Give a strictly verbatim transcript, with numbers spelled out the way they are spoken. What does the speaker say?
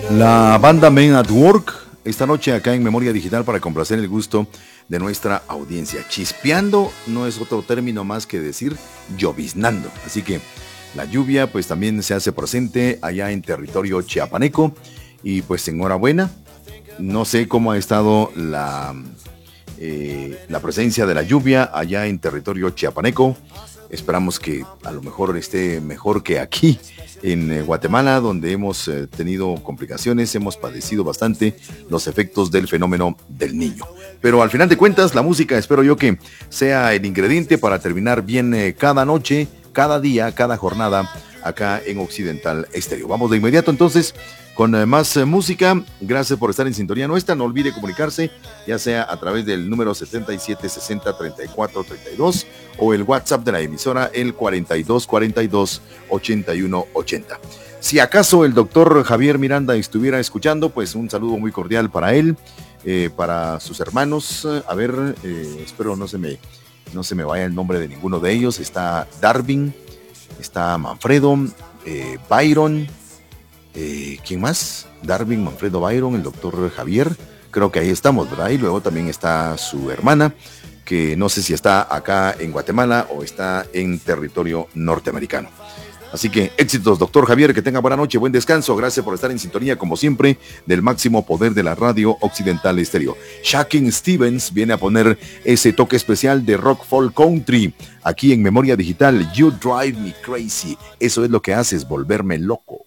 La banda Men at Work, esta noche acá en Memoria Digital para complacer el gusto de nuestra audiencia. Chispeando no es otro término más que decir lloviznando. Así que la lluvia pues también se hace presente allá en territorio chiapaneco y pues enhorabuena. No sé cómo ha estado la, eh, la presencia de la lluvia allá en territorio chiapaneco. Esperamos que a lo mejor esté mejor que aquí en eh, Guatemala, donde hemos eh, tenido complicaciones, hemos padecido bastante los efectos del fenómeno del Niño. Pero al final de cuentas, la música espero yo que sea el ingrediente para terminar bien eh, cada noche, cada día, cada jornada acá en Occidental Estéreo. Vamos de inmediato entonces con eh, más eh, música. Gracias por estar en sintonía nuestra. No olvide comunicarse, ya sea a través del número setenta y siete sesenta treinta y cuatro treinta y dos o el WhatsApp de la emisora, el cuarenta y dos cuarenta y dos ochenta y uno ochenta. Si acaso el doctor Javier Miranda estuviera escuchando, pues un saludo muy cordial para él, eh, para sus hermanos. A ver, eh, espero no se me, no se me vaya el nombre de ninguno de ellos. Está Darwin, está Manfredo, eh, Byron. Eh, ¿Quién más? Darwin, Manfredo, Byron, el doctor Javier. Creo que ahí estamos, ¿verdad? Y luego también está su hermana, que no sé si está acá en Guatemala o está en territorio norteamericano. Así que éxitos, doctor Javier, que tenga buena noche, buen descanso. Gracias por estar en sintonía, como siempre, del máximo poder de la radio Occidental Estéreo. Shakin' Stevens viene a poner ese toque especial de rock folk country aquí en Memoria Digital. You Drive Me Crazy. Eso es lo que haces, volverme loco.